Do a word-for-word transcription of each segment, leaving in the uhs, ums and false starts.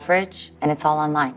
coverage, and it's all online.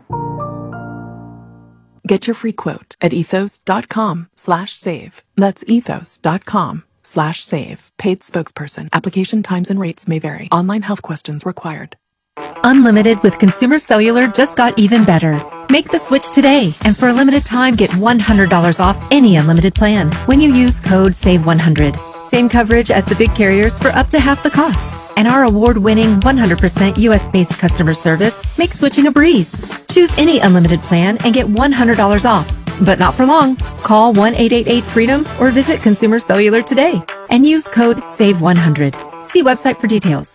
Get your free quote at ethos.com slash save. That's ethos.com slash save. Paid spokesperson. Application times and rates may vary. Online health questions required. Unlimited with Consumer Cellular just got even better. Make the switch today, and for a limited time, get one hundred dollars off any unlimited plan when you use code save one hundred. Same coverage as the big carriers for up to half the cost. And our award-winning one hundred percent U S-based customer service makes switching a breeze. Choose any unlimited plan and get one hundred dollars off. But not for long. Call one eight eight eight freedom or visit Consumer Cellular today and use code save one hundred. See website for details.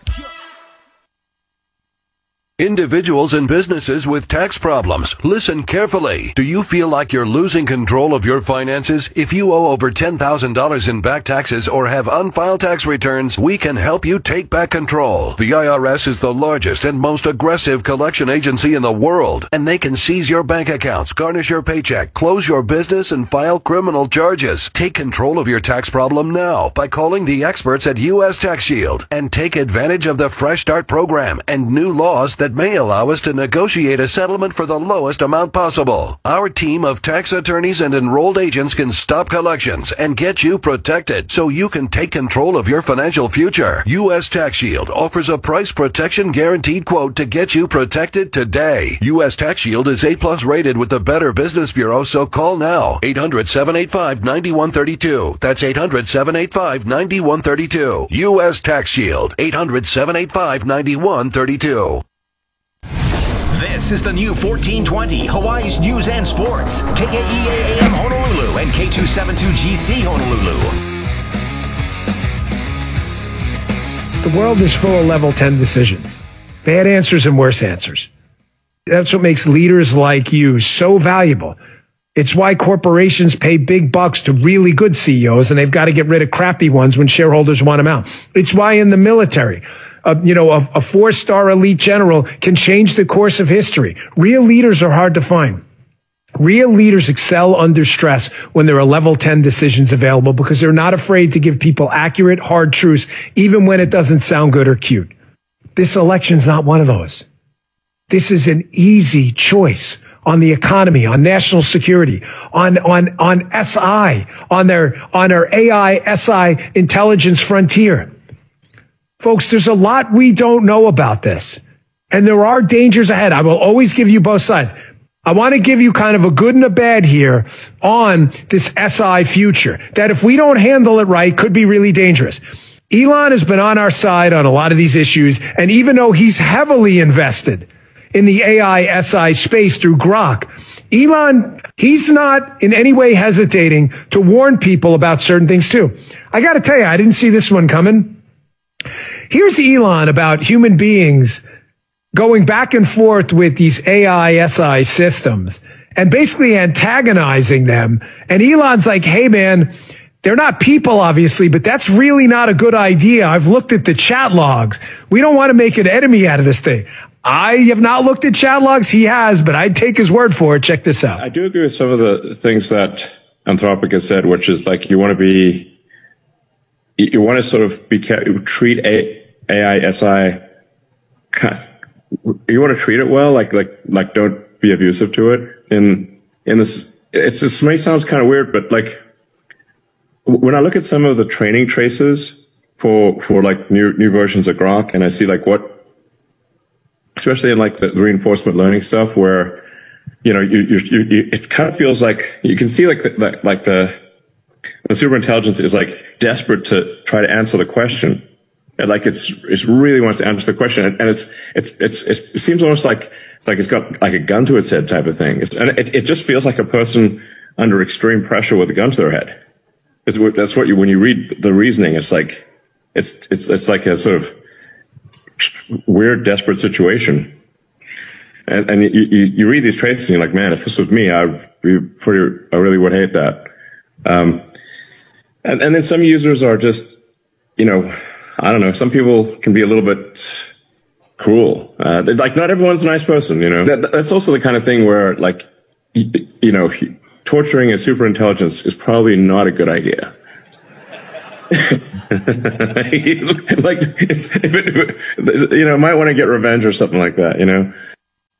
Individuals and businesses with tax problems, listen carefully. Do you feel like you're losing control of your finances? If you owe over ten thousand dollars in back taxes or have unfiled tax returns, we can help you take back control. The I R S is the largest and most aggressive collection agency in the world, and they can seize your bank accounts, garnish your paycheck, close your business, and file criminal charges. Take control of your tax problem now by calling the experts at U S Tax Shield and take advantage of the Fresh Start program and new laws that may allow us to negotiate a settlement for the lowest amount possible. Our team of tax attorneys and enrolled agents can stop collections and get you protected so you can take control of your financial future. U S Tax Shield offers a price protection guaranteed quote to get you protected today. U S Tax Shield is A plus rated with the Better Business Bureau, so call now. eight hundred, seven eight five, nine one three two. That's eight hundred, seven eight five, nine one three two. U S Tax Shield. eight hundred, seven eight five, nine one three two. This is the new fourteen twenty, Hawaii's News and Sports. K K E A A M Honolulu and K two seventy-two G C Honolulu. The world is full of level ten decisions. Bad answers and worse answers. That's what makes leaders like you so valuable. It's why corporations pay big bucks to really good C E Os, and they've got to get rid of crappy ones when shareholders want them out. It's why in the military, Uh, you know, a, a four-star elite general can change the course of history. Real leaders are hard to find. Real leaders excel under stress when there are level ten decisions available because they're not afraid to give people accurate, hard truths, even when it doesn't sound good or cute. This election's not one of those. This is an easy choice on the economy, on national security, on, on, on S I, on their, on our A I, S I intelligence frontier. Folks, there's a lot we don't know about this, and there are dangers ahead. I will always give you both sides. I want to give you kind of a good and a bad here on this S I future, that if we don't handle it right, could be really dangerous. Elon has been on our side on a lot of these issues, and even though he's heavily invested in the A I S I space through Grok, Elon, he's not in any way hesitating to warn people about certain things too. I got to tell you, I didn't see this one coming. Here's Elon about human beings going back and forth with these A I S I systems and basically antagonizing them. And Elon's like, hey, man, they're not people, obviously, but that's really not a good idea. I've looked at the chat logs. We don't want to make an enemy out of this thing. I have not looked at chat logs. He has, but I'd take his word for it. Check this out. I do agree with some of the things that Anthropic has said, which is like you want to be You want to sort of be treat A I S I. You want to treat it well, like like like don't be abusive to it. In in this, it's this may sounds kind of weird, but like when I look at some of the training traces for for like new new versions of Grok, and I see like what, especially in like the reinforcement learning stuff, where you know you you, you, you it kind of feels like you can see like the, like like the the superintelligence is like desperate to try to answer the question, and like it's it really wants to answer the question, and, and it's it's it's it seems almost like it's like it's got like a gun to its head type of thing. It's, and it it just feels like a person under extreme pressure with a gun to their head. It's, that's what you when you read the reasoning. It's like it's it's it's like a sort of weird, desperate situation. And and you you, you read these traits and you're like, man, if this was me, I'd be pretty. I really would hate that. Um, and, and then some users are just, you know, I don't know. Some people can be a little bit cruel. Uh, like not everyone's a nice person, you know. That, that's also the kind of thing where, like, you, you know, torturing a superintelligence is probably not a good idea. Like, it's, if it, you know, might want to get revenge or something like that, you know.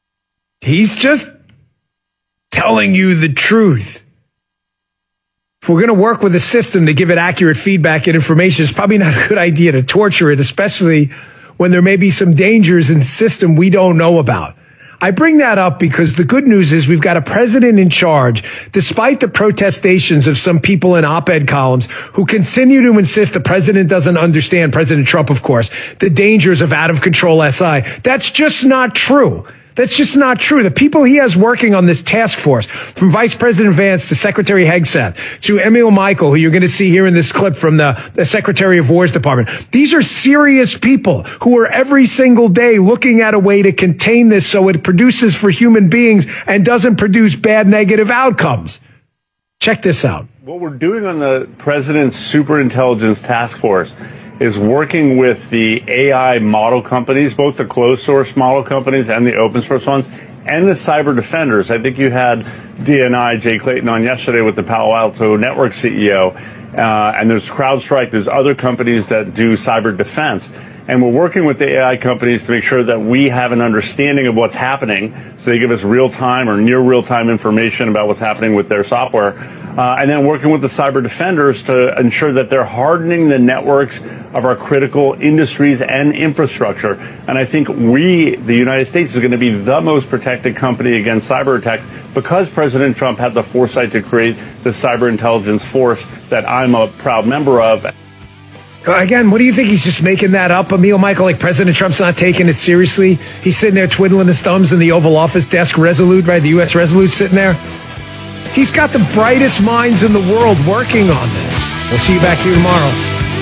He's just telling you the truth. If we're going to work with a system to give it accurate feedback and information, it's probably not a good idea to torture it, especially when there may be some dangers in the system we don't know about. I bring that up because the good news is we've got a president in charge, despite the protestations of some people in op-ed columns who continue to insist the president doesn't understand, President Trump, of course, the dangers of out-of-control S I. That's just not true. That's just not true. The people he has working on this task force, from Vice President Vance to Secretary Hegseth to Emil Michael, who you're going to see here in this clip from the, the Secretary of War's Department. These are serious people who are every single day looking at a way to contain this so it produces for human beings and doesn't produce bad negative outcomes. Check this out. What we're doing on the President's Superintelligence Task Force is working with the A I model companies, both the closed source model companies and the open source ones, and the cyber defenders. I think you had D N I, Jay Clayton, on yesterday with the Palo Alto Network C E O. Uh, and there's CrowdStrike, there's other companies that do cyber defense. And we're working with the A I companies to make sure that we have an understanding of what's happening, so they give us real-time or near real-time information about what's happening with their software. Uh, and then working with the cyber defenders to ensure that they're hardening the networks of our critical industries and infrastructure. And I think we, the United States, is going to be the most protected company against cyber attacks because President Trump had the foresight to create the cyber intelligence force that I'm a proud member of. Again, what do you think? He's just making that up, Emil Michael? Like President Trump's not taking it seriously? He's sitting there twiddling his thumbs in the Oval Office desk, Resolute, right? The U S Resolute sitting there. He's got the brightest minds in the world working on this. We'll see you back here tomorrow.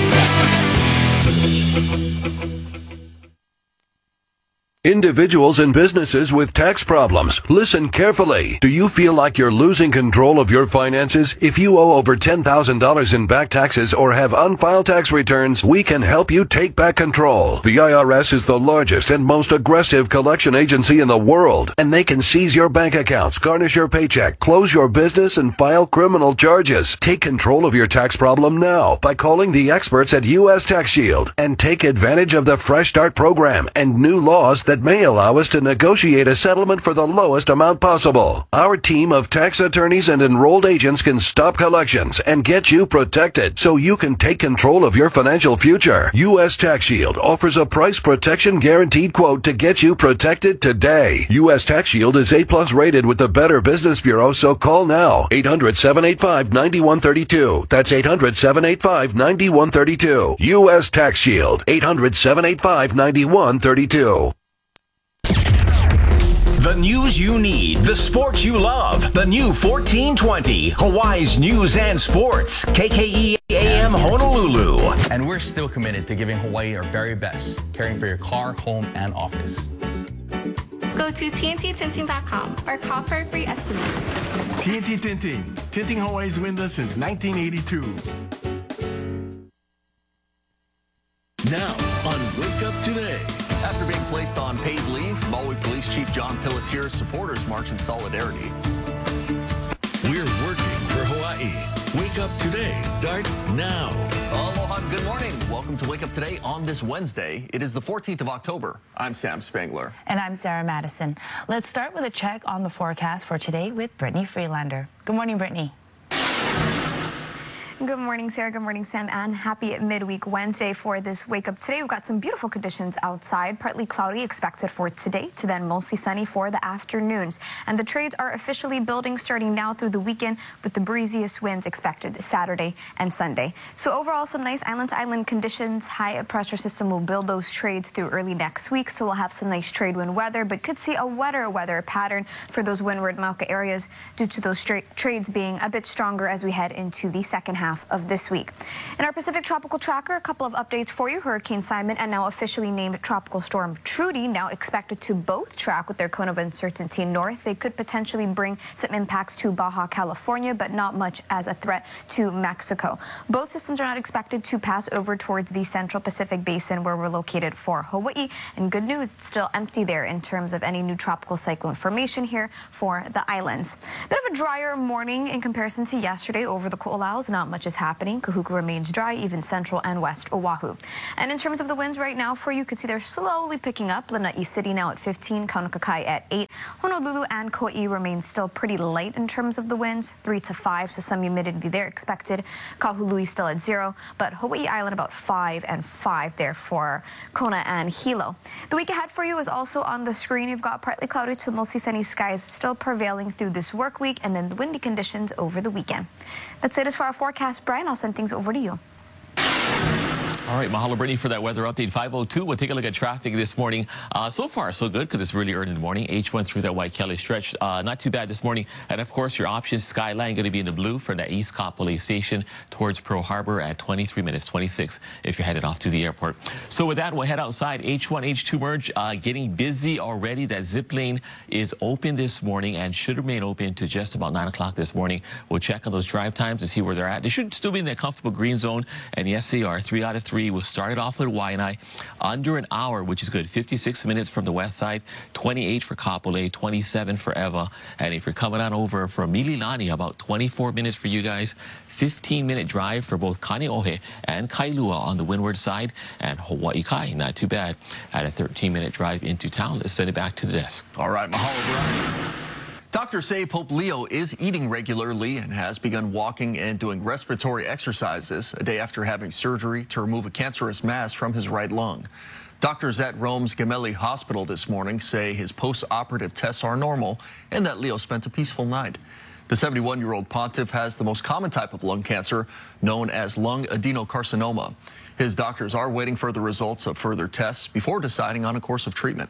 Individuals and businesses with tax problems, listen carefully. Do you feel like you're losing control of your finances? If you owe over ten thousand dollars in back taxes or have unfiled tax returns, we can help you take back control. The I R S is the largest and most aggressive collection agency in the world, and they can seize your bank accounts, garnish your paycheck, close your business, and file criminal charges. Take control of your tax problem now by calling the experts at U S Tax Shield and take advantage of the Fresh Start program and new laws that may allow us to negotiate a settlement for the lowest amount possible. Our team of tax attorneys and enrolled agents can stop collections and get you protected so you can take control of your financial future. U S Tax Shield offers a price protection guaranteed quote to get you protected today. U S Tax Shield is A plus rated with the Better Business Bureau, so call now. eight hundred, seven eight five, nine one three two. That's eight hundred, seven eight five, nine one three two. U S Tax Shield. eight hundred, seven eight five, nine one three two. The news you need, the sports you love. The new fourteen twenty, Hawaii's News and Sports. K K E A M Honolulu. And we're still committed to giving Hawaii our very best, caring for your car, home, and office. Go to T N T tinting dot com or call for a free estimate. T N T Tinting, tinting Hawaii's windows since nineteen eighty-two. Now on Wake Up Today. After being placed on paid leave, Maui Police Chief John Pelletier supporters march in solidarity. We're working for Hawaii. Wake Up Today starts now. Aloha, good morning. Welcome to Wake Up Today on this Wednesday. It is the fourteenth of October. I'm Sam Spangler. And I'm Sarah Madison. Let's start with a check on the forecast for today with Brittany Freelander. Good morning, Brittany. Good morning, Sarah. Good morning, Sam, and happy midweek Wednesday for this Wake Up Today. We've got some beautiful conditions outside. Partly cloudy expected for today to then mostly sunny for the afternoons. And the trades are officially building starting now through the weekend with the breeziest winds expected Saturday and Sunday. So overall, some nice island-to-island conditions. High pressure system will build those trades through early next week. So we'll have some nice trade wind weather, but could see a wetter weather pattern for those windward Mauka areas due to those trades being a bit stronger as we head into the second half of this week. In our Pacific Tropical Tracker, a couple of updates for you. Hurricane Simon and now officially named Tropical Storm Trudy, now expected to both track with their cone of uncertainty north. They could potentially bring some impacts to Baja California, but not much as a threat to Mexico. Both systems are not expected to pass over towards the Central Pacific Basin where we're located for Hawaii. And good news, it's still empty there in terms of any new tropical cyclone formation here for the islands. Bit of a drier morning in comparison to yesterday over the Ko'olaus. Not much patches happening. Kahuku remains dry, even central and west Oahu. And in terms of the winds right now for you, you can see they're slowly picking up. Lanai City now at fifteen, Kaunakakai at eight. Honolulu and Kauai remain still pretty light in terms of the winds, three to five, so some humidity there expected. Kahului still at zero, but Hawaii Island about five and five there for Kona and Hilo. The week ahead for you is also on the screen. You've got partly cloudy to mostly sunny skies still prevailing through this work week, and then the windy conditions over the weekend. That's it as for our forecast. Brian, I'll send things over to you. All right, mahalo, Brittany, for that weather update. five oh two, we'll take a look at traffic this morning. Uh, so far, so good, because it's really early in the morning. H one through that Waikele stretch. Uh, not too bad this morning. And, of course, your options, Skyline, going to be in the blue for that East Kapolei Station towards Pearl Harbor at twenty-three minutes, twenty-six, if you're headed off to the airport. So with that, we'll head outside. H one, H two merge, uh, getting busy already. That zip lane is open this morning and should remain open to just about nine o'clock this morning. We'll check on those drive times to see where they're at. They should still be in that comfortable green zone. And, yes, they are. Three out of three. We'll start it off with Waianae. Under an hour, which is good. fifty-six minutes from the west side. twenty-eight for Kapolei. twenty-seven for Ewa. And if you're coming on over from Mililani, about twenty-four minutes for you guys. fifteen minute drive for both Kaneohe and Kailua on the windward side. And Hawaii Kai, not too bad, at a thirteen minute drive into town. Let's send it back to the desk. All right, mahalo, Brian. Doctors say Pope Leo is eating regularly and has begun walking and doing respiratory exercises a day after having surgery to remove a cancerous mass from his right lung. Doctors at Rome's Gemelli Hospital this morning say his post-operative tests are normal and that Leo spent a peaceful night. The seventy-one-year-old pontiff has the most common type of lung cancer, known as lung adenocarcinoma. His doctors are waiting for the results of further tests before deciding on a course of treatment.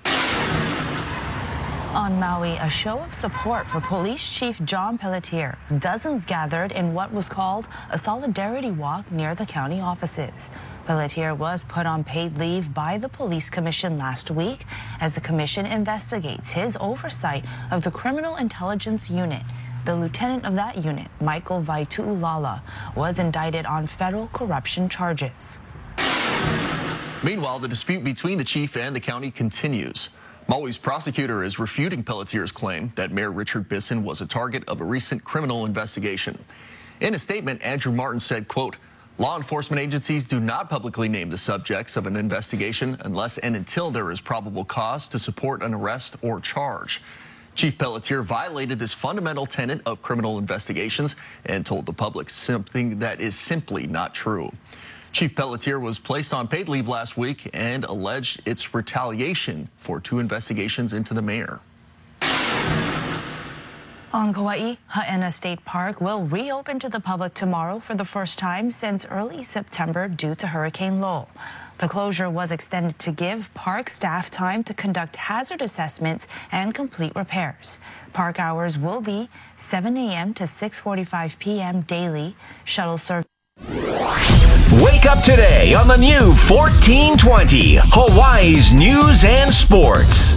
On Maui, a show of support for Police Chief John Pelletier. Dozens gathered in what was called a solidarity walk near the county offices. Pelletier was put on paid leave by the Police Commission last week as the commission investigates his oversight of the Criminal Intelligence Unit. The lieutenant of that unit, Michael Vaitu'ulala, was indicted on federal corruption charges. Meanwhile, the dispute between the chief and the county continues. Maui's prosecutor is refuting Pelletier's claim that Mayor Richard Bisson was a target of a recent criminal investigation. In a statement, Andrew Martin said, quote, law enforcement agencies do not publicly name the subjects of an investigation unless and until there is probable cause to support an arrest or charge. Chief Pelletier violated this fundamental tenet of criminal investigations and told the public something that is simply not true. Chief Pelletier was placed on paid leave last week and alleged it's retaliation for two investigations into the mayor. On Kauai, Haena State Park will reopen to the public tomorrow for the first time since early September due to Hurricane Lowell. The closure was extended to give park staff time to conduct hazard assessments and complete repairs. Park hours will be seven a m to six forty-five p m daily. Shuttle service. Wake up today on the new fourteen twenty, Hawaii's News and Sports.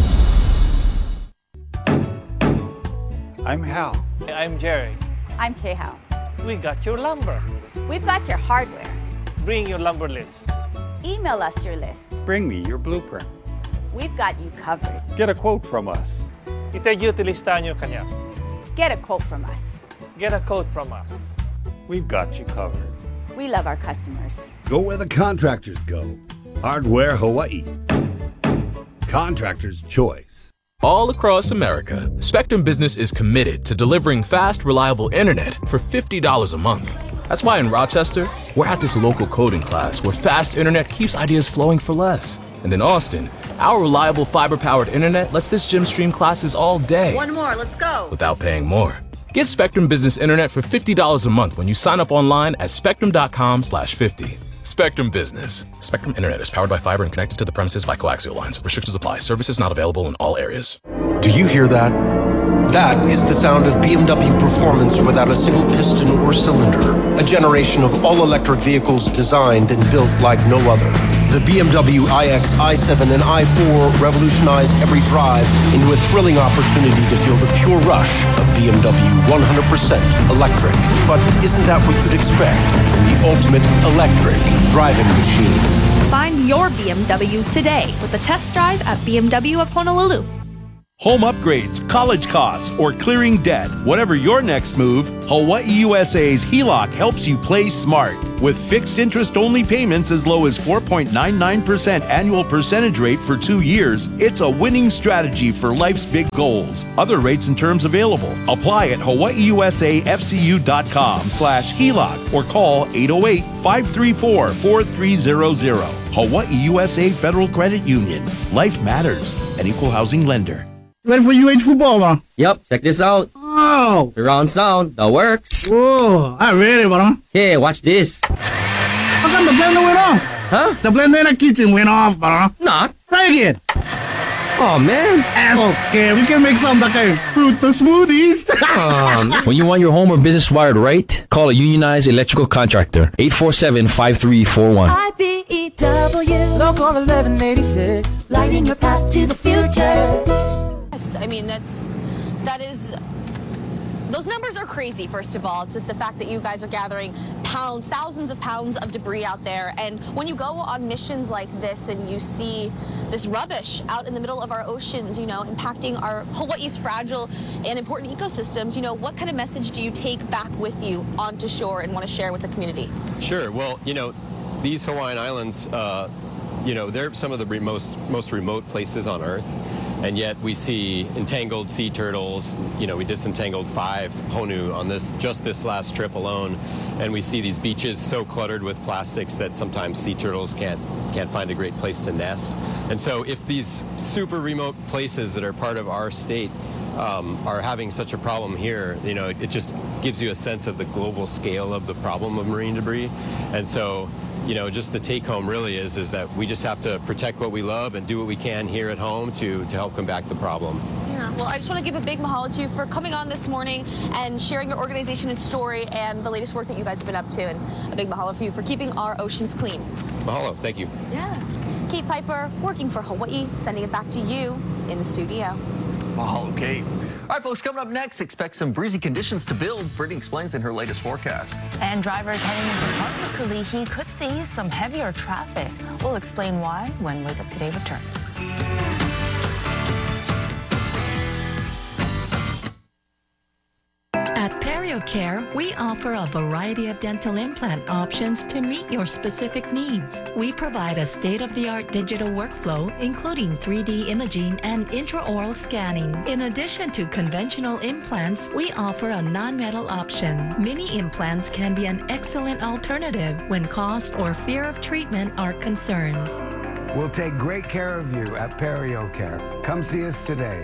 I'm Hal. I'm Jerry. I'm Kay Hal. We got your lumber. We've got your hardware. Bring your lumber list. Email us your list. Bring me your blueprint. We've got you covered. Get a quote from us. Itayo listahan nyo kanya. Get a quote from us. Get a quote from us. We've got you covered. We love our customers. Go where the contractors go. Hardware Hawaii. Contractor's choice. All across America, Spectrum Business is committed to delivering fast, reliable internet for fifty dollars a month. That's why in Rochester, we're at this local coding class where fast internet keeps ideas flowing for less. And in Austin, our reliable fiber-powered internet lets this gym stream classes all day. One more, let's go. Without paying more. Get Spectrum Business Internet for fifty dollars a month when you sign up online at spectrum dot com slash fifty. Spectrum Business. Spectrum Internet is powered by fiber and connected to the premises by coaxial lines. Restrictions apply. Services not available in all areas. Do you hear that? That is the sound of B M W performance without a single piston or cylinder. A generation of all-electric vehicles designed and built like no other. The B M W iX, i seven, and i four revolutionize every drive into a thrilling opportunity to feel the pure rush of B M W one hundred percent electric. But isn't that what you'd expect from the ultimate electric driving machine? Find your B M W today with a test drive at B M W of Honolulu. home upgrades, college costs, or clearing debt. Whatever your next move, Hawaii U S A's H E L O C helps you play smart. With fixed interest-only payments as low as four point nine nine percent annual percentage rate for two years, it's a winning strategy for life's big goals. Other rates and terms available. Apply at hawaiiusafcu.com slash HELOC or call eight oh eight, five three four, four three zero zero. Hawaii U S A Federal Credit Union. Life matters. An equal housing lender. Ready for U H football, bro? Yep, check this out. Oh! Surround sound, that works. Whoa, I ready, bro. Hey, watch this. How come the blender went off? Huh? The blender in the kitchen went off, bro. Not. Try again. Oh, man. Okay, we can make some like a fruit smoothies. um, when you want your home or business wired right, call a unionized electrical contractor. eight four seven, five three four one. I B E W, Local eleven eighty-six, lighting your path to the future. Yes, I mean, that's, that is, those numbers are crazy, first of all. It's the fact that you guys are gathering pounds, thousands of pounds of debris out there. And when you go on missions like this and you see this rubbish out in the middle of our oceans, you know, impacting our Hawaii's fragile and important ecosystems, you know, what kind of message do you take back with you onto shore and want to share with the community? Sure. Well, you know, these Hawaiian Islands, uh, you know, they're some of the re- most, most remote places on Earth. And yet we see entangled sea turtles. You know, we disentangled five honu on this, just this last trip alone. And we see these beaches so cluttered with plastics that sometimes sea turtles can't, can't find a great place to nest. And so if these super remote places that are part of our state um, are having such a problem here, you know, it, it just gives you a sense of the global scale of the problem of marine debris. And so, you know, just the take home really is is that we just have to protect what we love and do what we can here at home to, to help combat the problem. Yeah, well, I just want to give a big mahalo to you for coming on this morning and sharing your organization and story and the latest work that you guys have been up to. And a big mahalo for you for keeping our oceans clean. Mahalo, thank you. Yeah. Kate Piper, working for Hawaii, sending it back to you in the studio. Mahalo, Kate. All right, folks, coming up next, expect some breezy conditions to build. Brittany explains in her latest forecast. And drivers heading into parts of Kalihi could see some heavier traffic. We'll explain why when Wake Up Today returns. At PerioCare, we offer a variety of dental implant options to meet your specific needs. We provide a state-of-the-art digital workflow, including three D imaging and intraoral scanning. In addition to conventional implants, we offer a non-metal option. Mini implants can be an excellent alternative when cost or fear of treatment are concerns. We'll take great care of you at PerioCare. Come see us today.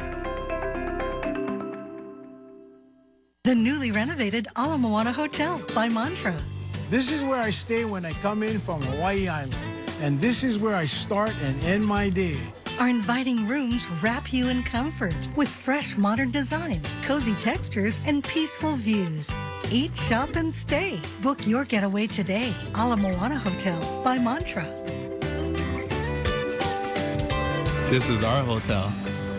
The newly renovated Ala Moana Hotel by Mantra. This is where I stay when I come in from Hawaii Island. And this is where I start and end my day. Our inviting rooms wrap you in comfort with fresh modern design, cozy textures, and peaceful views. Eat, shop, and stay. Book your getaway today. Ala Moana Hotel by Mantra. This is our hotel.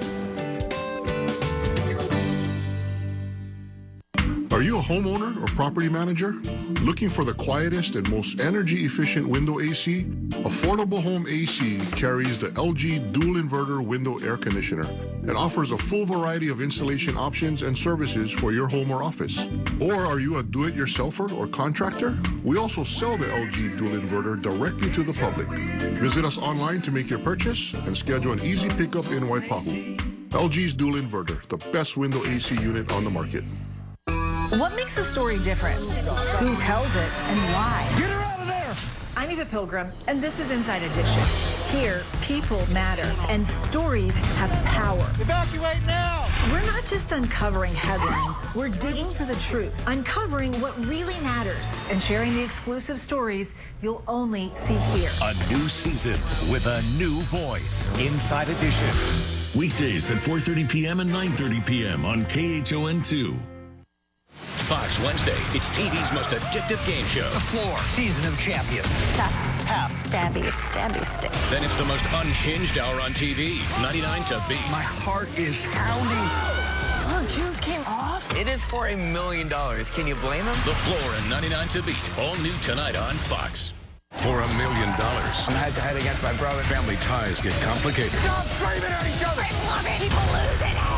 Are you a homeowner or property manager? Looking for the quietest and most energy-efficient window A C? Affordable Home A C carries the L G Dual Inverter Window Air Conditioner and offers a full variety of installation options and services for your home or office. Or are you a do-it-yourselfer or contractor? We also sell the L G Dual Inverter directly to the public. Visit us online to make your purchase and schedule an easy pickup in Waipahu. L G's Dual Inverter, the best window A C unit on the market. What makes a story different? Who tells it and why? Get her out of there! I'm Eva Pilgrim, and this is Inside Edition. Here, people matter, and stories have power. Evacuate now! We're not just uncovering headlines. We're digging for the truth, uncovering what really matters, and sharing the exclusive stories you'll only see here. A new season with a new voice. Inside Edition. Weekdays at four thirty p.m. and nine thirty p.m. on K H O N two. Fox Wednesday, it's T V's most addictive game show. The Floor, Season of Champions. Tough, half, stabby, stabby stick. Then it's the most unhinged hour on T V, ninety-nine to beat. My heart is pounding. Oh, Jules came off? It is for a million dollars. Can you blame him? The Floor and ninety-nine to beat, all new tonight on Fox. For a million dollars. I'm head-to-head against my brother. Family ties get complicated. Stop screaming at each other! I love it. People losing it.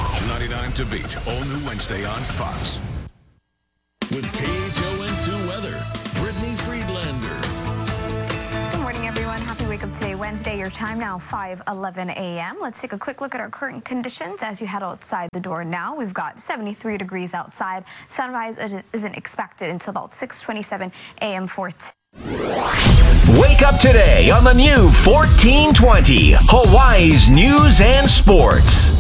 Time to Beat, all new Wednesday on Fox. With K H O N two weather, Brittany Friedlander. Good morning, everyone. Happy Wake Up Today, Wednesday. Your time now, five eleven a m Let's take a quick look at our current conditions as you head outside the door now. We've got seventy-three degrees outside. Sunrise isn't expected until about six twenty-seven a m for today. Wake up today on the new fourteen twenty, Hawaii's News and Sports.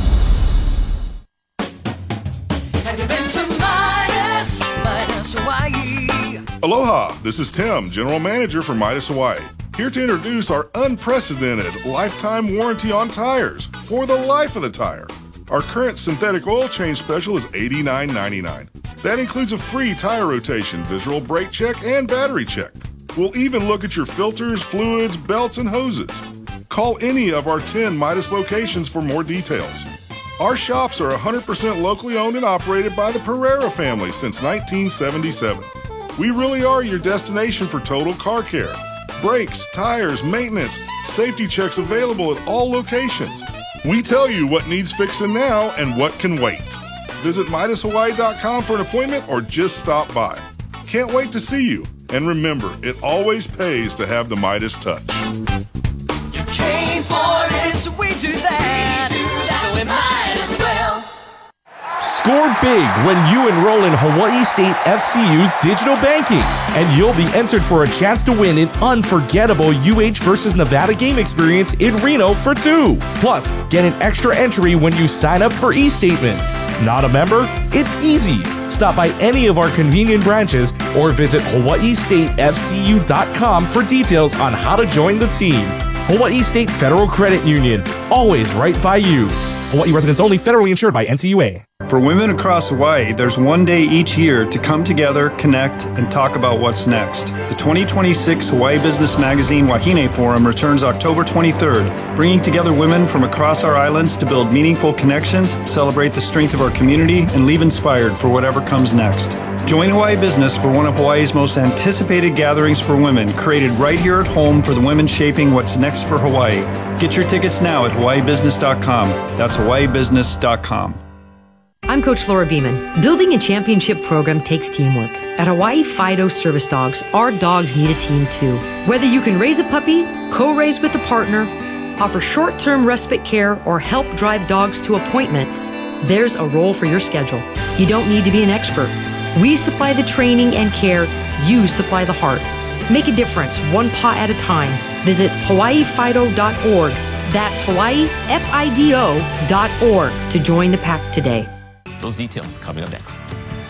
Have you been to Midas? Midas Hawaii. Aloha, this is Tim, General Manager for Midas Hawaii. Here to introduce our unprecedented lifetime warranty on tires for the life of the tire. Our current synthetic oil change special is eighty-nine ninety-nine. That includes a free tire rotation, visual brake check, and battery check. We'll even look at your filters, fluids, belts, and hoses. Call any of our ten Midas locations for more details. Our shops are one hundred percent locally owned and operated by the Pereira family since nineteen seventy-seven. We really are your destination for total car care. Brakes, tires, maintenance, safety checks available at all locations. We tell you what needs fixing now and what can wait. Visit Midas Hawaii dot com for an appointment or just stop by. Can't wait to see you. And remember, it always pays to have the Midas touch. You came for this, we do that. We do that. So we might as well. Score big when you enroll in Hawaii State F C U's digital banking, and you'll be entered for a chance to win an unforgettable U H versus Nevada game experience in Reno for two. Plus, get an extra entry when you sign up for e-statements. Not a member? It's easy. Stop by any of our convenient branches or visit Hawaii State F C U dot com for details on how to join the team. Hawaii State Federal Credit Union, always right by you. Hawaii residents only, federally insured by N C U A. For women across Hawaii, there's one day each year to come together, connect, and talk about what's next. The twenty twenty-six Hawaii Business Magazine Wahine Forum returns October twenty-third, bringing together women from across our islands to build meaningful connections, celebrate the strength of our community, and leave inspired for whatever comes next. Join Hawaii Business for one of Hawaii's most anticipated gatherings for women, created right here at home for the women shaping what's next for Hawaii. Get your tickets now at Hawaii Business dot com. That's Hawaii Business dot com. I'm Coach Laura Beeman. Building a championship program takes teamwork. At Hawaii Fido Service Dogs, our dogs need a team too. Whether you can raise a puppy, co-raise with a partner, offer short-term respite care, or help drive dogs to appointments, there's a role for your schedule. You don't need to be an expert. We supply the training and care. You supply the heart. Make a difference one paw at a time. Visit Hawaii Fido dot org. That's Hawaii F I D O dot org to join the pack today. Those details coming up next.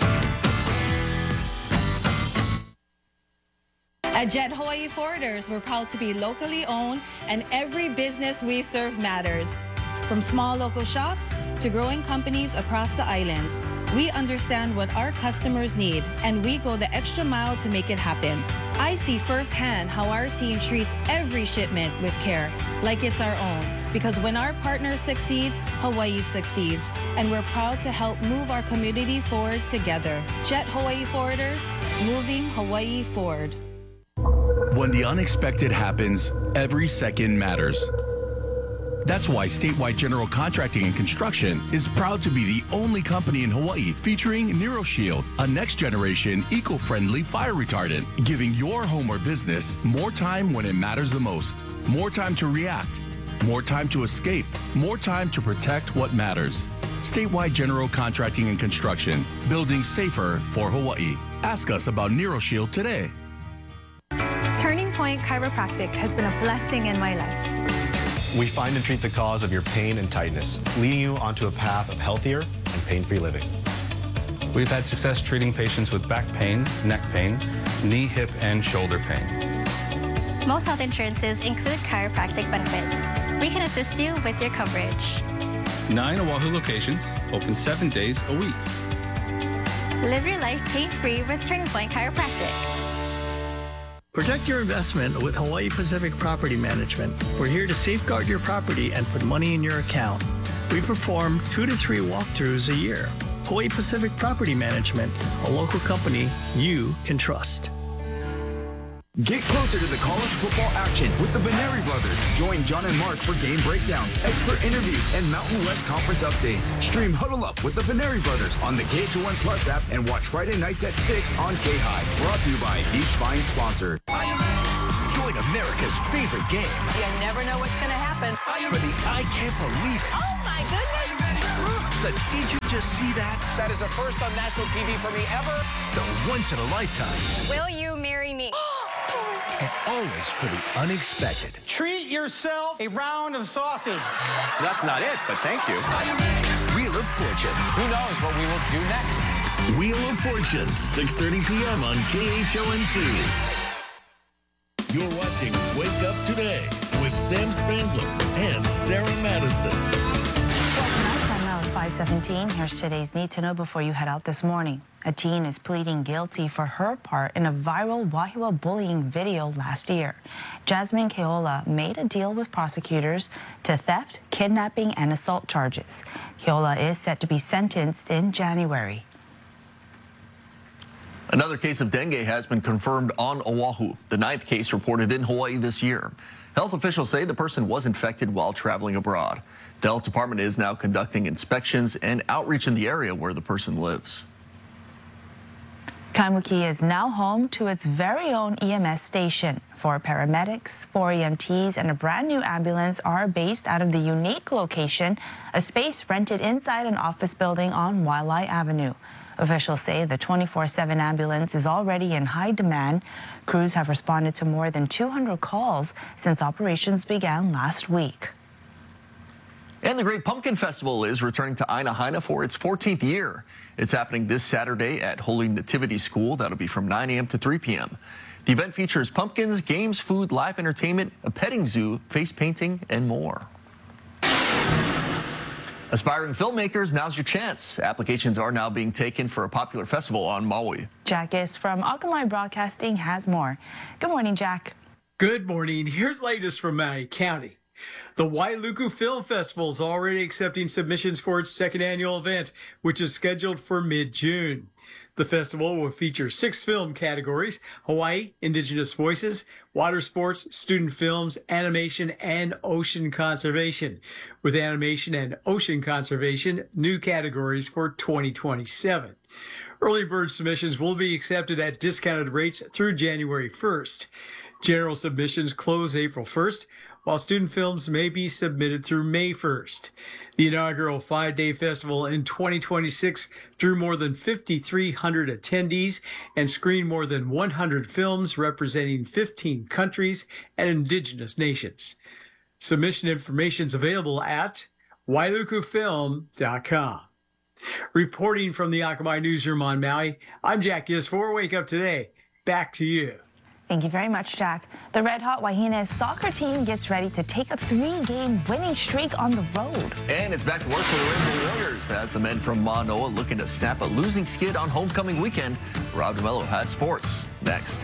At Jet Hawaii Forwarders, we're proud to be locally owned, and every business we serve matters. From small local shops to growing companies across the islands, we understand what our customers need, and we go the extra mile to make it happen. I see firsthand how our team treats every shipment with care, like it's our own. Because when our partners succeed, Hawaii succeeds, and we're proud to help move our community forward together. Jet Hawaii Forwarders, moving Hawaii forward. When the unexpected happens, every second matters. That's why Statewide General Contracting and Construction is proud to be the only company in Hawaii featuring NeuroShield, a next-generation eco-friendly fire retardant, giving your home or business more time when it matters the most. More time to react, more time to escape, more time to protect what matters. Statewide General Contracting and Construction, building safer for Hawaii. Ask us about NeuroShield today. Turning Point Chiropractic has been a blessing in my life. We find and treat the cause of your pain and tightness, leading you onto a path of healthier and pain-free living. We've had success treating patients with back pain, neck pain, knee, hip, and shoulder pain. Most health insurances include chiropractic benefits. We can assist you with your coverage. Nine Oahu locations, open seven days a week. Live your life pain-free with Turning Point Chiropractic. Protect your investment with Hawaii Pacific Property Management. We're here to safeguard your property and put money in your account. We perform two to three walkthroughs a year. Hawaii Pacific Property Management, a local company you can trust. Get closer to the college football action with the Beneri Brothers. Join John and Mark for game breakdowns, expert interviews, and Mountain West Conference updates. Stream Huddle Up with the Beneri Brothers on the K H O N Plus app and watch Friday nights at six on K-High. Brought to you by East Spine Sponsor. Join America's favorite game. You never know what's going to happen. For the I Can't Believe It. Oh, my goodness. The Did You Just See That? That is a first on national T V for me ever. The Once in a Lifetime. Will you marry me? And always for the unexpected. Treat yourself a round of sausage. That's not it, but thank you. Wheel of Fortune. Who knows what we will do next? Wheel of Fortune, six thirty p.m. on K H O N two. You're watching Wake Up Today with Sam Spangler and Sarah Madison. Now it's five seventeen. Here's today's Need to Know before you head out this morning. A teen is pleading guilty for her part in a viral Wahiawa bullying video last year. Jasmine Keola made a deal with prosecutors to theft, kidnapping, and assault charges. Keola is set to be sentenced in January. Another case of dengue has been confirmed on Oahu, the ninth case reported in Hawaii this year. Health officials say the person was infected while traveling abroad. The health department is now conducting inspections and outreach in the area where the person lives. Kaimuki is now home to its very own E M S station. Four paramedics, four E M Ts, and a brand new ambulance are based out of the unique location, a space rented inside an office building on Waialae Avenue. Officials say the twenty-four seven ambulance is already in high demand. Crews have responded to more than two hundred calls since operations began last week. And the Great Pumpkin Festival is returning to Aina Haina for its fourteenth year. It's happening this Saturday at Holy Nativity School. That'll be from nine a.m. to three p.m. The event features pumpkins, games, food, live entertainment, a petting zoo, face painting, and more. Aspiring filmmakers, now's your chance. Applications are now being taken for a popular festival on Maui. Jack is from Akamai Broadcasting has more. Good morning, Jack. Good morning. Here's latest from Maui County. The Wailuku Film Festival is already accepting submissions for its second annual event, which is scheduled for mid-June. The festival will feature six film categories: Hawaii, Indigenous Voices, Water Sports, Student Films, Animation, and Ocean Conservation. With Animation and Ocean Conservation, new categories for twenty twenty-seven. Early bird submissions will be accepted at discounted rates through January first. General submissions close April first, while student films may be submitted through May first. The inaugural five-day festival in twenty twenty-six drew more than fifty-three hundred attendees and screened more than one hundred films representing fifteen countries and indigenous nations. Submission information is available at wailuku film dot com. Reporting from the Akamai Newsroom on Maui, I'm Jack Giss for Wake Up Today. Back to you. Thank you very much, Jack. The Red Hot Wahines soccer team gets ready to take a three-game winning streak on the road. And it's back to work for the Rainbow Warriors as the men from Manoa looking to snap a losing skid on homecoming weekend. Rob DeMello has sports next.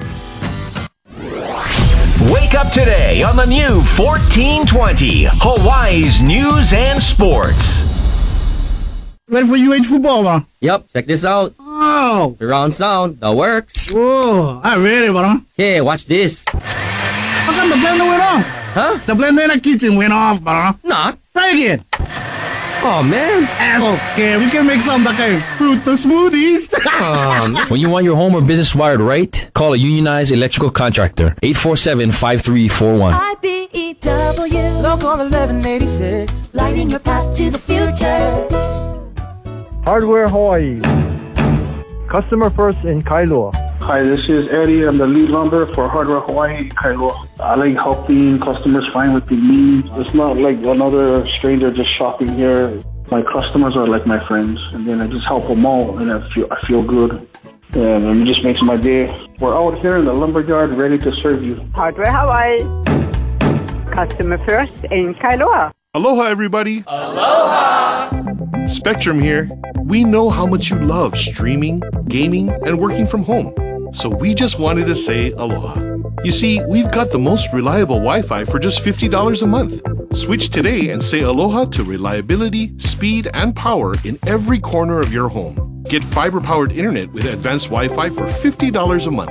Wake up today on the new fourteen twenty, Hawaii's News and Sports. Ready for U H football, bro? Yep, check this out. Oh! Surround sound, that works. Whoa, I'm ready, bro. Hey, watch this. How come the blender went off? Huh? The blender in the kitchen went off, bro. Nah. Try again. Oh, man. Okay, we can make some like a fruit smoothies. um, when you want your home or business wired right, call a unionized electrical contractor. eight four seven, five three four one. I B E W, Local eleven eighty-six, lighting your path to the future. Hardware Hawaii. Customer first in Kailua. Hi, this is Eddie. I'm the lead lumber for Hardware Hawaii, Kailua. I like helping customers find what they need. It's not like another stranger just shopping here. My customers are like my friends, and then I just help them all, and I feel I feel good. And it just makes my day. We're out here in the lumberyard ready to serve you. Hardware Hawaii. Customer first in Kailua. Aloha, everybody. Aloha! Spectrum here. We know how much you love streaming, gaming, and working from home. So we just wanted to say aloha. You see, we've got the most reliable Wi-Fi for just fifty dollars a month. Switch today and say aloha to reliability, speed, and power in every corner of your home. Get fiber-powered internet with advanced Wi-Fi for fifty dollars a month.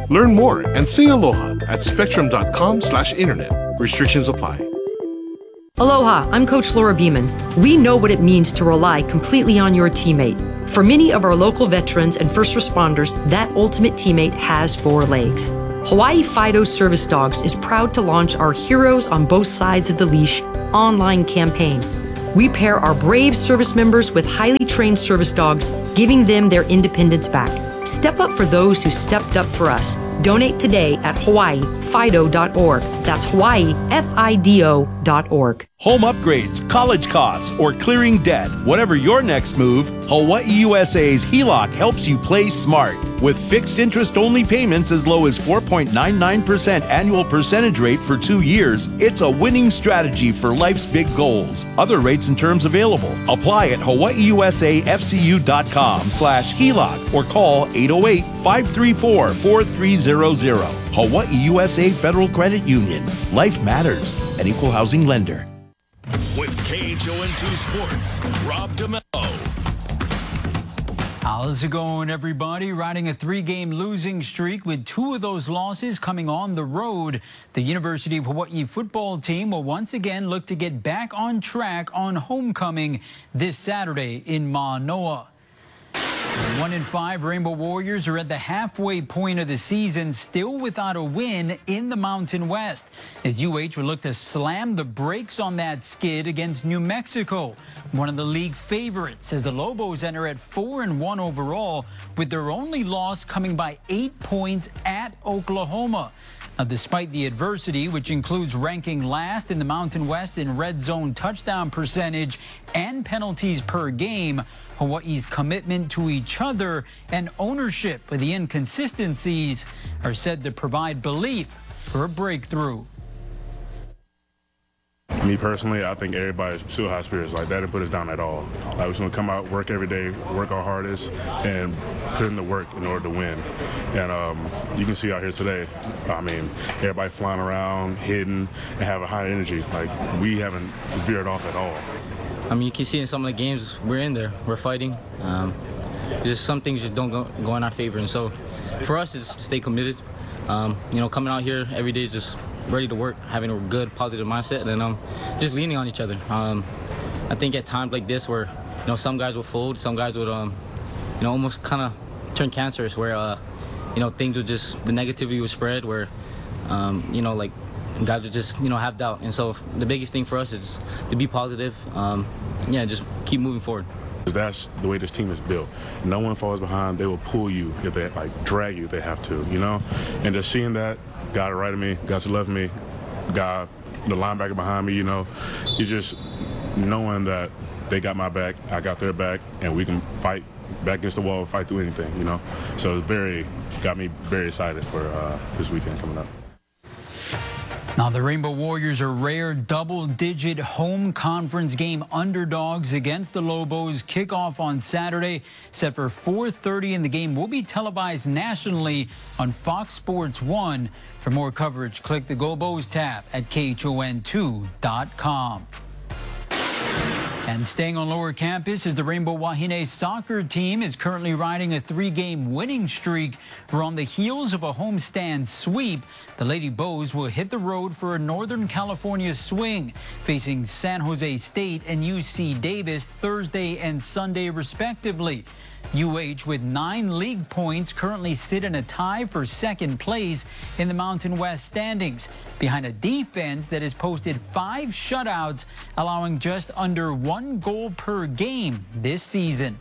Learn more and sing aloha at spectrum.com slash internet. Restrictions apply. Aloha, I'm Coach Laura Beeman. We know what it means to rely completely on your teammate. For many of our local veterans and first responders, that ultimate teammate has four legs. Hawaii Fido Service Dogs is proud to launch our Heroes on Both Sides of the Leash online campaign. We pair our brave service members with highly trained service dogs, giving them their independence back. Step up for those who stepped up for us. Donate today at hawaii fido dot org. That's Hawaii F I D O dot org. Home upgrades, college costs, or clearing debt. Whatever your next move, Hawaii U S A's H E L O C helps you play smart. With fixed interest-only payments as low as four point nine nine percent annual percentage rate for two years, it's a winning strategy for life's big goals. Other rates and terms available. Apply at hawaii u s a f c u dot com slash H E L O C or call eight oh eight, five three four, four three zero zero. Hawaii U S A Federal Credit Union. Life matters. An equal housing lender. With K H O N two Sports, Rob DeMello. How's it going, everybody? Riding a three-game losing streak with two of those losses coming on the road. The University of Hawaii football team will once again look to get back on track on homecoming this Saturday in Manoa. One in five Rainbow Warriors are at the halfway point of the season, still without a win in the Mountain West, as U H will look to slam the brakes on that skid against New Mexico, one of the league favorites, as the Lobos enter at four and one overall, with their only loss coming by eight points at Oklahoma. Now, despite the adversity, which includes ranking last in the Mountain West in red zone touchdown percentage and penalties per game, Hawaii's commitment to each other and ownership of the inconsistencies are said to provide belief for a breakthrough. Me personally, I think everybody still has spirits. Like, that didn't put us down at all. Like, we're just gonna come out, work every day, work our hardest, and put in the work in order to win. And um, you can see out here today, I mean, everybody flying around, hitting, and having high energy. Like, we haven't veered off at all. I mean, you can see in some of the games we're in there, we're fighting. Um, just some things just don't go, go in our favor, and so for us, it's to stay committed. Um, you know, coming out here every day, just ready to work, having a good, positive mindset, and um, just leaning on each other. Um, I think at times like this, where you know some guys will fold, some guys would, um, you know, almost kind of turn cancerous, where uh, you know things would just the negativity would spread, where um, you know like. guys would just, you know, have doubt. And so the biggest thing for us is to be positive. Um, yeah, just keep moving forward. That's the way this team is built. No one falls behind. They will pull you if they, like, drag you if they have to, you know? And just seeing that, got it right of me, got to love me, got the linebacker behind me, you know? You just knowing that they got my back, I got their back, and we can fight back against the wall, fight through anything, you know? So it's very, got me very excited for uh, this weekend coming up. Now, the Rainbow Warriors are rare double-digit home conference game underdogs against the Lobos. Kickoff on Saturday, set for four thirty, and the game will be televised nationally on Fox Sports one. For more coverage, click the Go Bows tab at K H O N two dot com. And staying on lower campus is the Rainbow Wahine soccer team is currently riding a three-game winning streak. We're on the heels of a homestand sweep. The Lady Bows will hit the road for a Northern California swing, facing San Jose State and U C Davis Thursday and Sunday, respectively. U H, with nine league points, currently sit in a tie for second place in the Mountain West standings, behind a defense that has posted five shutouts, allowing just under one goal per game this season.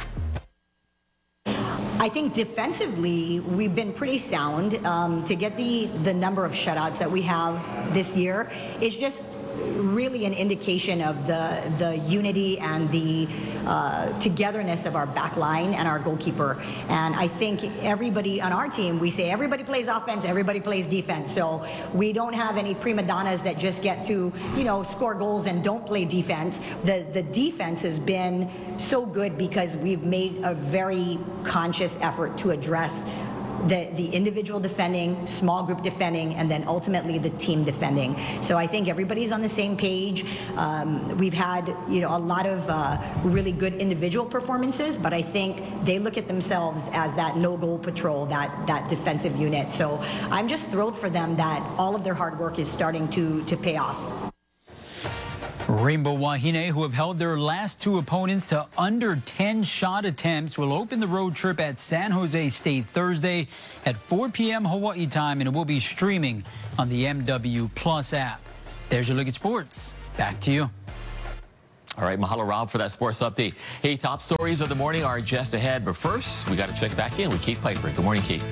I think defensively, we've been pretty sound. Um, to get the, the number of shutouts that we have this year is just really an indication of the the unity and the uh, togetherness of our back line and our goalkeeper. And I think everybody on our team, we say everybody plays offense, everybody plays defense. So we don't have any prima donnas that just get to, you know, score goals and don't play defense. The the defense has been so good because we've made a very conscious effort to address the, the individual defending, small group defending, and then ultimately the team defending. So I think everybody's on the same page. Um, we've had, you know, a lot of uh, really good individual performances, but I think they look at themselves as that no-goal patrol, that, that defensive unit. So I'm just thrilled for them that all of their hard work is starting to, to pay off. Rainbow Wahine, who have held their last two opponents to under ten shot attempts, will open the road trip at San Jose State Thursday at four p m Hawaii time, and it will be streaming on the M W Plus app. There's your look at sports. Back to you. All right, mahalo, Rob, for that sports update. Hey, top stories of the morning are just ahead, but first, we got to check back in with Kate Piper. Good morning, Kate.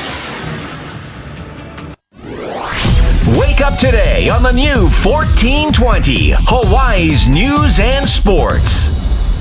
Wake up today on the new fourteen twenty, Hawaii's News and Sports.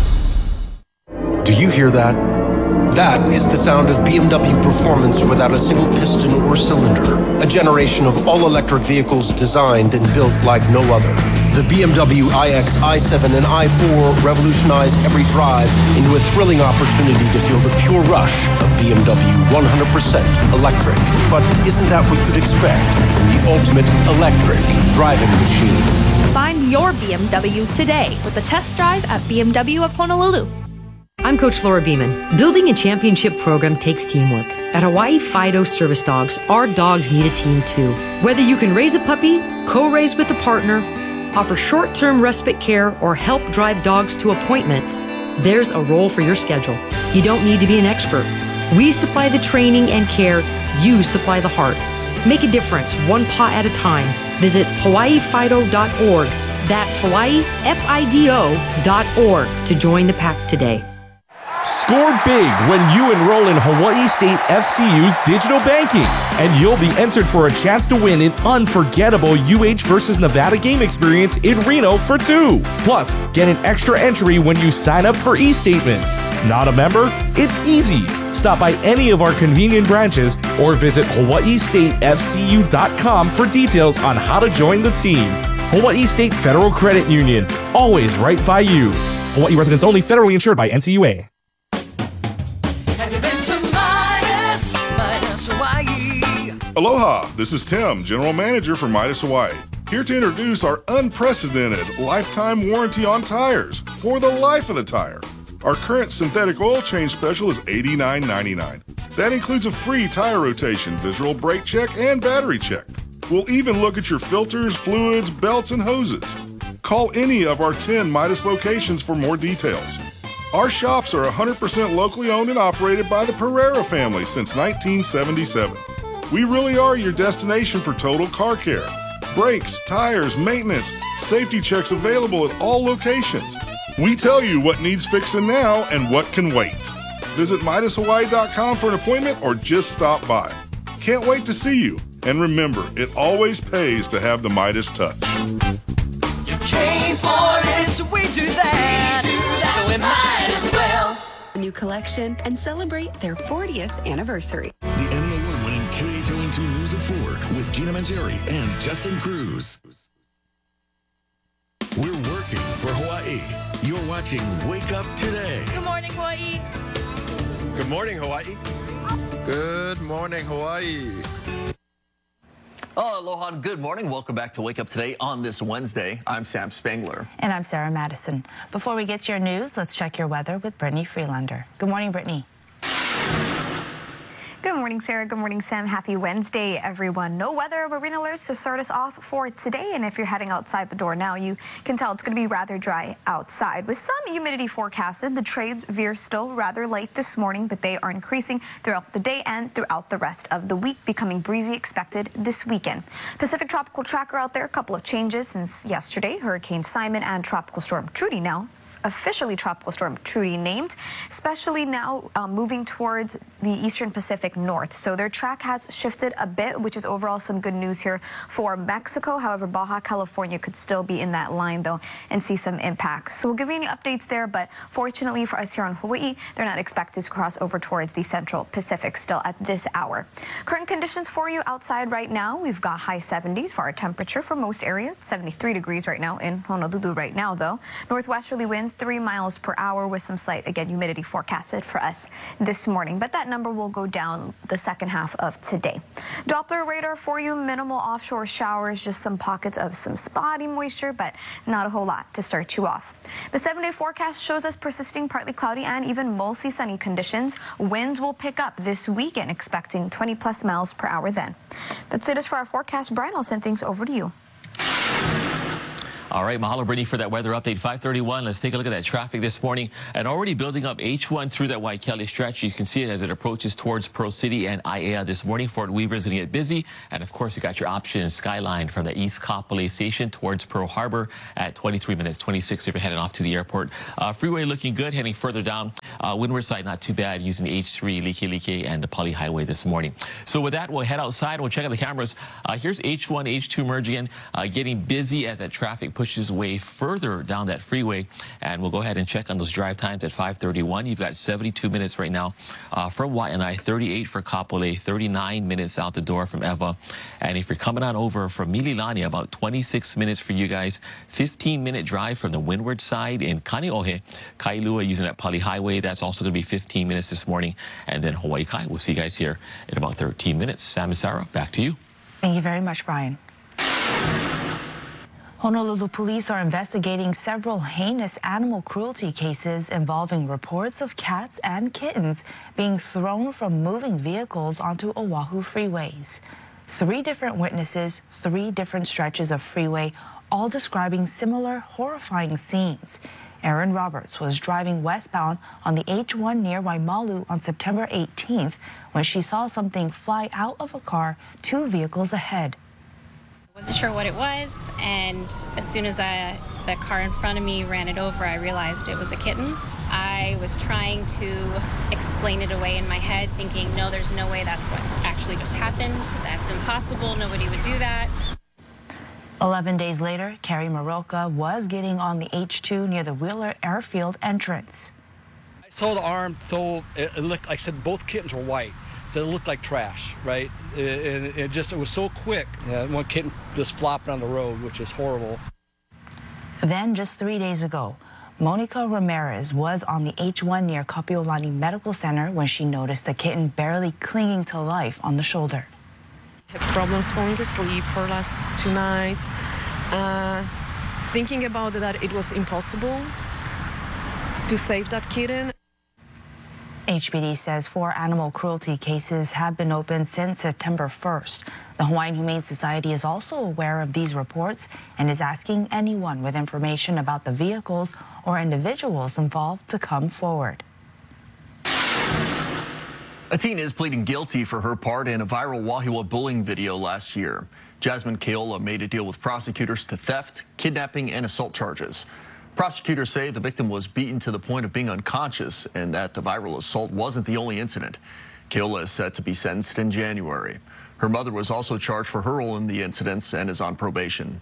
Do you hear that? That is the sound of B M W performance without a single piston or cylinder. A generation of all-electric vehicles designed and built like no other. The B M W iX, i seven, and i four revolutionize every drive into a thrilling opportunity to feel the pure rush of B M W one hundred percent electric. But isn't that what you'd expect from the ultimate electric driving machine? Find your B M W today with a test drive at B M W of Honolulu. I'm Coach Laura Beeman. Building a championship program takes teamwork. At Hawaii Fido Service Dogs, our dogs need a team too. Whether you can raise a puppy, co-raise with a partner, offer short-term respite care, or help drive dogs to appointments, there's a role for your schedule. You don't need to be an expert. We supply the training and care. You supply the heart. Make a difference, one paw at a time. Visit hawaii fido dot org. That's Hawaii F I D O dot org to join the pack today. Score big when you enroll in Hawaii State F C U's digital banking, and you'll be entered for a chance to win an unforgettable U H versus Nevada game experience in Reno for two. Plus, get an extra entry when you sign up for e-statements. Not a member? It's easy. Stop by any of our convenient branches or visit hawaii state f c u dot com for details on how to join the team. Hawaii State Federal Credit Union, always right by you. Hawaii residents only, federally insured by N C U A. Aloha, this is Tim, General Manager for Midas Hawaii, here to introduce our unprecedented lifetime warranty on tires for the life of the tire. Our current synthetic oil change special is eighty-nine ninety-nine. That includes a free tire rotation, visual brake check, and battery check. We'll even look at your filters, fluids, belts, and hoses. Call any of our ten Midas locations for more details. Our shops are one hundred percent locally owned and operated by the Pereira family since nineteen seventy-seven. We really are your destination for total car care. Brakes, tires, maintenance, safety checks available at all locations. We tell you what needs fixing now and what can wait. Visit Midas Hawaii dot com for an appointment or just stop by. Can't wait to see you. And remember, it always pays to have the Midas touch. You came for this, we do that, we do that. So we might as well. New collection and celebrate their fortieth anniversary. The Emmy Award-winning K H O N two News at four with Gina Mangieri and Justin Cruz. We're working for Hawaii. You're watching Wake Up Today. Good morning, Hawaii. Good morning, Hawaii. Good morning, Hawaii. Oh, aloha and good morning. Welcome back to Wake Up Today on this Wednesday. I'm Sam Spangler. And I'm Sarah Madison. Before we get to your news, let's check your weather with Brittany Freelander. Good morning, Brittany. Good morning, Sarah. Good morning, Sam. Happy Wednesday, everyone. No weather, but rain alerts to start us off for today. And if you're heading outside the door now, you can tell it's going to be rather dry outside. With some humidity forecasted, the trades veer still rather light this morning, but they are increasing throughout the day and throughout the rest of the week, becoming breezy expected this weekend. Pacific Tropical Tracker out there, a couple of changes since yesterday. Hurricane Simon and Tropical Storm Trudy now officially Tropical Storm Trudy named, especially now um, moving towards the eastern Pacific north. So their track has shifted a bit, which is overall some good news here for Mexico. However, Baja California could still be in that line, though, and see some impacts. So we'll give you any updates there, but fortunately for us here on Hawaii, they're not expected to cross over towards the central Pacific still at this hour. Current conditions for you outside right now, we've got high seventies for our temperature for most areas, seventy-three degrees right now in Honolulu right now, though. Northwesterly winds winds three miles per hour with some slight, again, humidity forecasted for us this morning. But that number will go down the second half of today. Doppler radar for you, minimal offshore showers, just some pockets of some spotty moisture, but not a whole lot to start you off. The seven-day forecast shows us persisting partly cloudy and even mostly sunny conditions. Winds will pick up this weekend, expecting twenty plus miles per hour then. That's it for our forecast. Brian, I'll send things over to you. All right, mahalo, Brittany, for that weather update. five thirty-one, let's take a look at that traffic this morning. And already building up H one through that Waikele stretch. You can see it as it approaches towards Pearl City and Aiea this morning. Fort Weaver is going to get busy. And, of course, you got your option Skyline from the East Kapolei Station towards Pearl Harbor at twenty-three minutes, twenty-six if you're heading off to the airport. Uh, freeway looking good, heading further down. Uh, windward side, not too bad, using H three, Like Like, and the Pali Highway this morning. So with that, we'll head outside. We'll check out the cameras. Uh, here's H one, H two merging, uh, getting busy as that traffic pushes way further down that freeway. And we'll go ahead and check on those drive times at five thirty-one. You've got seventy-two minutes right now uh, from Waianae, thirty-eight for Kapolei, thirty-nine minutes out the door from Ewa. And if you're coming on over from Mililani, about twenty-six minutes for you guys. fifteen minute drive from the windward side in Kaneohe. Kailua using that Pali Highway. That's also going to be fifteen minutes this morning. And then Hawaii Kai. We'll see you guys here in about thirteen minutes. Sam and Sarah, back to you. Thank you very much, Brian. Honolulu police are investigating several heinous animal cruelty cases involving reports of cats and kittens being thrown from moving vehicles onto Oahu freeways. Three different witnesses, three different stretches of freeway, all describing similar horrifying scenes. Erin Roberts was driving westbound on the H one near Waimalu on September eighteenth when she saw something fly out of a car two vehicles ahead. Wasn't sure what it was, and as soon as I, the car in front of me ran it over, I realized it was a kitten. I was trying to explain it away in my head, thinking, no, there's no way that's what actually just happened. That's impossible. Nobody would do that. Eleven days later, Carrie Maroka was getting on the H two near the Wheeler Airfield entrance. I saw the arm throw, it looked, like I said, both kittens were white. So it looked like trash, right? It, it, it just, it was so quick. Yeah, one kitten just flopping on the road, which is horrible. Then, just three days ago, Monica Ramirez was on the H one near Kapiolani Medical Center when she noticed the kitten barely clinging to life on the shoulder. I had problems falling asleep for the last two nights. Uh, thinking about that, it was impossible to save that kitten. H P D says four animal cruelty cases have been opened since September first. The Hawaiian Humane Society is also aware of these reports and is asking anyone with information about the vehicles or individuals involved to come forward. A teen is pleading guilty for her part in a viral Wahiawa bullying video last year. Jasmine Keola made a deal with prosecutors to theft, kidnapping, and assault charges. Prosecutors say the victim was beaten to the point of being unconscious and that the viral assault wasn't the only incident. Keola is set to be sentenced in January. Her mother was also charged for her role in the incidents and is on probation.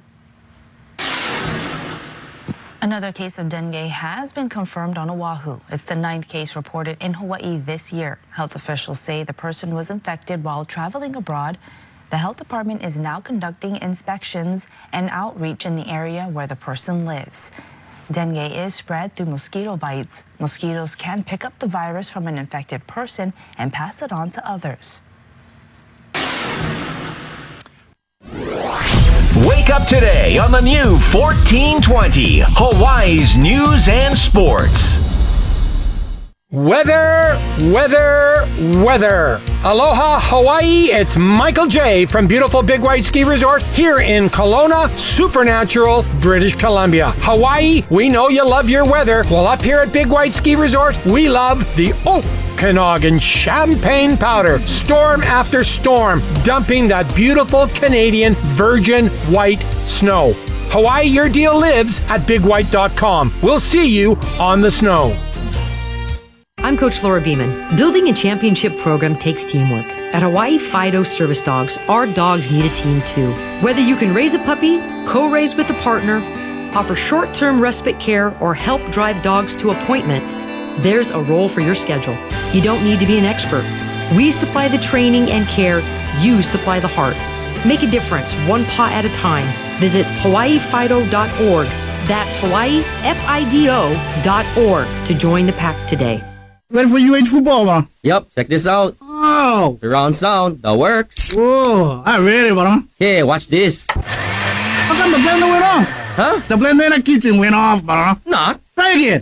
Another case of dengue has been confirmed on Oahu. It's the ninth case reported in Hawaii this year. Health officials say the person was infected while traveling abroad. The health department is now conducting inspections and outreach in the area where the person lives. Dengue is spread through mosquito bites. Mosquitoes can pick up the virus from an infected person and pass it on to others. Wake up today on the new fourteen twenty, Hawaii's News and Sports. Weather, weather, weather. Aloha, Hawaii. It's Michael J. from beautiful Big White Ski Resort here in Kelowna, Supernatural, British Columbia. Hawaii, we know you love your weather. Well, up here at Big White Ski Resort, we love the Okanagan Champagne Powder. Storm after storm, dumping that beautiful Canadian virgin white snow. Hawaii, your deal lives at big white dot com. We'll see you on the snow. I'm Coach Laura Beeman. Building a championship program takes teamwork. At Hawaii Fido Service Dogs, our dogs need a team too. Whether you can raise a puppy, co-raise with a partner, offer short-term respite care, or help drive dogs to appointments, there's a role for your schedule. You don't need to be an expert. We supply the training and care. You supply the heart. Make a difference, one paw at a time. Visit hawaii fido dot org. That's Hawaii F I D O dot org to join the pack today. Ready for U H football, bro? Yep, check this out. Oh! Surround sound, that works. Whoa, I'm ready, bro. Hey, watch this. How come the blender went off? Huh? The blender in the kitchen went off, bro. Nah. Try again.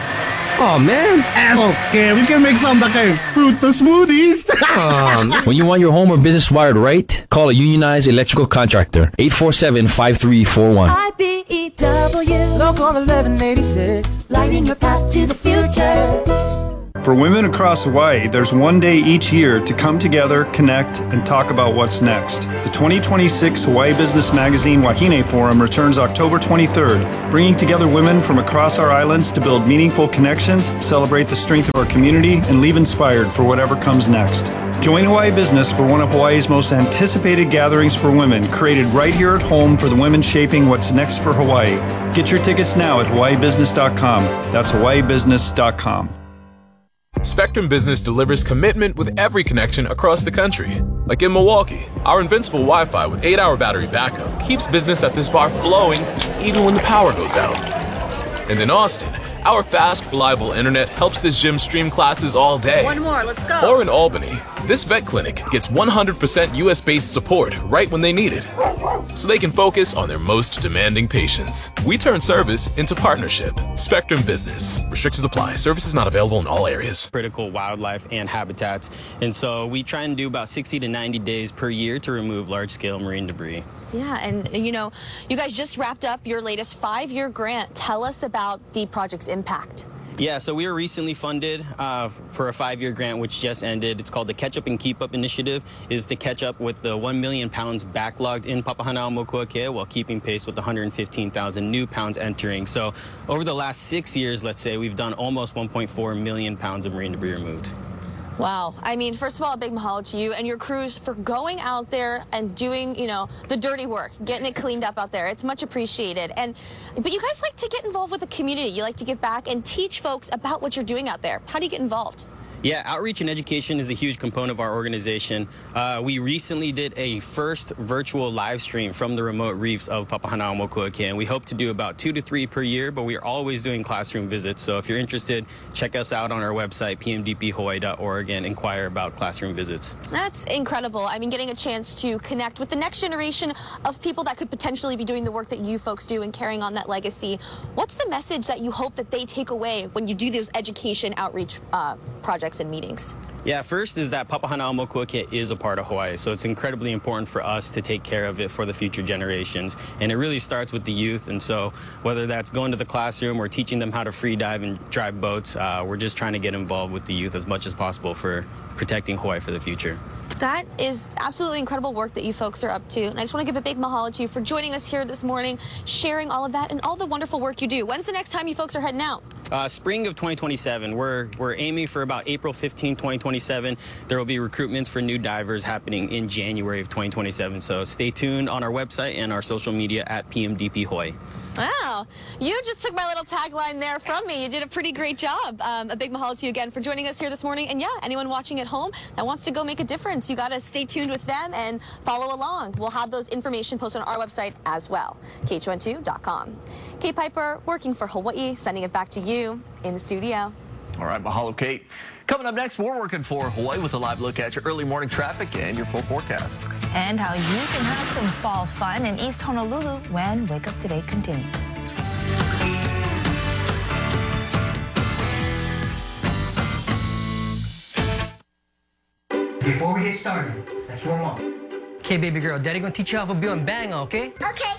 Oh, man. Okay, we can make something like a fruit the smoothies. Um, when you want your home or business wired right, call a unionized electrical contractor. eight four seven, five three four one. I B E W, Local eleven eighty-six, lighting your path to the future. For women across Hawaii, there's one day each year to come together, connect, and talk about what's next. The twenty twenty-six Hawaii Business Magazine Wahine Forum returns October twenty-third, bringing together women from across our islands to build meaningful connections, celebrate the strength of our community, and leave inspired for whatever comes next. Join Hawaii Business for one of Hawaii's most anticipated gatherings for women, created right here at home for the women shaping what's next for Hawaii. Get your tickets now at hawaii business dot com. That's hawaii business dot com. Spectrum Business delivers commitment with every connection across the country. Like in Milwaukee, our invincible Wi-Fi with eight hour battery backup keeps business at this bar flowing even when the power goes out. And in Austin, our fast, reliable internet helps this gym stream classes all day. One more, let's go. Or in Albany, this vet clinic gets one hundred percent U S-based support right when they need it, so they can focus on their most demanding patients. We turn service into partnership. Spectrum Business. Restrictions apply. Services not available in all areas. Critical wildlife and habitats. And so we try and do about sixty to ninety days per year to remove large-scale marine debris. Yeah, and you know, you guys just wrapped up your latest five-year grant. Tell us about the project's impact. Yeah, so we were recently funded uh, for a five-year grant which just ended. It's called the Catch Up and Keep Up Initiative. Is to catch up with the one million pounds backlogged in Papahanaumokuakea while keeping pace with the one hundred fifteen thousand new pounds entering. So over the last six years, let's say, we've done almost one point four million pounds of marine debris removed. Wow. I mean, first of all, a big mahalo to you and your crews for going out there and doing, you know, the dirty work, getting it cleaned up out there. It's much appreciated. And but you guys like to get involved with the community. You like to give back and teach folks about what you're doing out there. How do you get involved? Yeah, outreach and education is a huge component of our organization. Uh, we recently did a first virtual live stream from the remote reefs of Papahanaumokuakea, and we hope to do about two to three per year, but we're always doing classroom visits. So if you're interested, check us out on our website, p m d p hawaii dot org, and inquire about classroom visits. That's incredible. I mean, getting a chance to connect with the next generation of people that could potentially be doing the work that you folks do and carrying on that legacy. What's the message that you hope that they take away when you do those education outreach uh, projects and meetings? Yeah, first is that Papahanaumokuakea is a part of Hawaii, so it's incredibly important for us to take care of it for the future generations. And it really starts with the youth, and so whether that's going to the classroom or teaching them how to free dive and drive boats, uh, we're just trying to get involved with the youth as much as possible for protecting Hawaii for the future. That is absolutely incredible work that you folks are up to. And I just want to give a big mahalo to you for joining us here this morning, sharing all of that and all the wonderful work you do. When's the next time you folks are heading out? Uh, spring of twenty twenty-seven. We're, we're aiming for about April fifteenth, twenty twenty-seven. There will be recruitments for new divers happening in January of twenty twenty-seven. So stay tuned on our website and our social media at P M D P Hawaii. Wow, you just took my little tagline there from me. You did a pretty great job. Um, a big mahalo to you again for joining us here this morning. And yeah, anyone watching at home that wants to go make a difference, you got to stay tuned with them and follow along. We'll have those information posted on our website as well, K H O N two dot com. Kate Piper, working for Hawaii, sending it back to you in the studio. All right, mahalo, Kate. Coming up next, we're working for Hawaii with a live look at your early morning traffic and your full forecast. And how you can have some fall fun in East Honolulu when Wake Up Today continues. Before we get started, let's warm up. Okay, baby girl, Daddy gonna teach you how to be on bang, okay? Okay.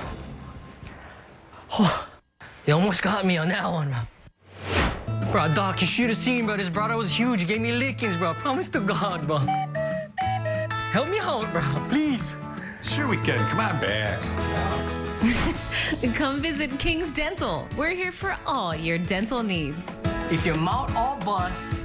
Oh, you almost got me on that one, bro. Bro, Doc, you should have seen, bro. This brother was huge. He gave me lickings, bro. Promise to God, bro. Help me out, bro, please. Sure we can. Come on, man. Come visit King's Dental. We're here for all your dental needs. If your mouth all bust,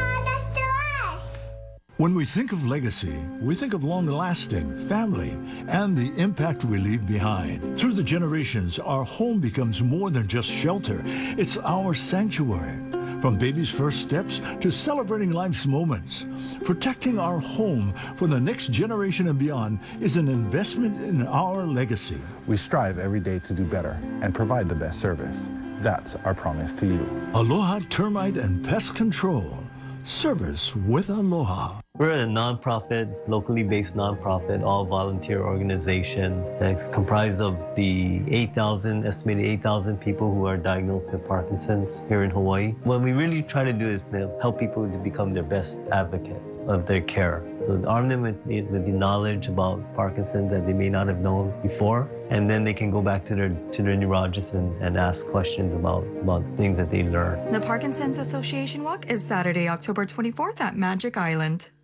when we think of legacy, we think of long-lasting, family, and the impact we leave behind. Through the generations, our home becomes more than just shelter. It's our sanctuary. From baby's first steps to celebrating life's moments, protecting our home for the next generation and beyond is an investment in our legacy. We strive every day to do better and provide the best service. That's our promise to you. Aloha Termite and Pest Control. Service with Aloha. We're a nonprofit, locally based nonprofit, all volunteer organization that's comprised of the eight thousand, estimated eight thousand people who are diagnosed with Parkinson's here in Hawaii. What we really try to do is help people to become their best advocate of their care. So arm them with, with the knowledge about Parkinson's that they may not have known before, and then they can go back to their to their neurologist and, and ask questions about, about things that they learned. The Parkinson's Association Walk is Saturday, October twenty-fourth at Magic Island.